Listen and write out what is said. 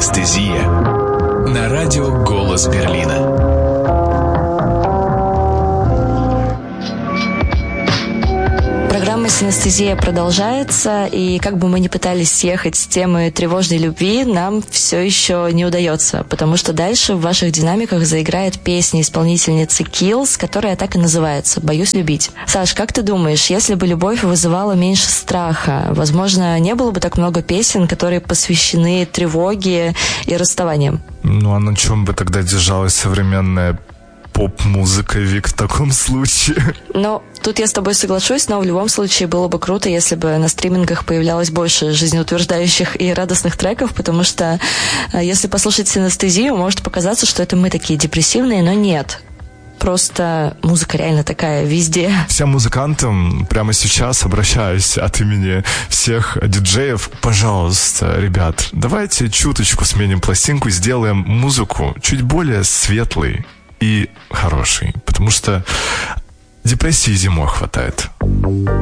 Синестезия. На радио «Голос Берлина». Программа «Синестезия» продолжается, и как бы мы ни пытались съехать с темы тревожной любви, нам все еще не удается, потому что дальше в ваших динамиках заиграет песня исполнительницы Kills, которая так и называется «Боюсь любить». Саш, как ты думаешь, если бы любовь вызывала меньше страха, возможно, не было бы так много песен, которые посвящены тревоге и расставаниям? Ну, а на чем бы тогда держалась современная поп-музыка, Вик, в таком случае? Ну, тут я с тобой соглашусь, но в любом случае было бы круто, если бы на стримингах появлялось больше жизнеутверждающих и радостных треков, потому что если послушать «Синестезию», может показаться, что это мы такие депрессивные, но нет. Просто музыка реально такая везде. Всем музыкантам прямо сейчас обращаюсь от имени всех диджеев. Пожалуйста, ребят, давайте чуточку сменим пластинку и сделаем музыку чуть более светлой и хороший, потому что депрессии зимой хватает.